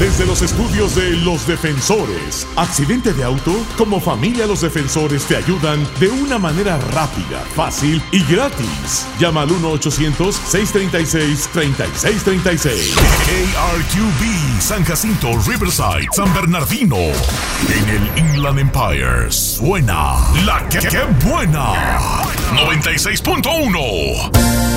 Desde los estudios de Los Defensores. ¿Accidente de auto? Como familia Los Defensores te ayudan de una manera rápida, fácil y gratis. Llama al 1-800-636-3636. ARQB, San Jacinto, Riverside, San Bernardino. En el Inland Empire suena la que buena. 96.1.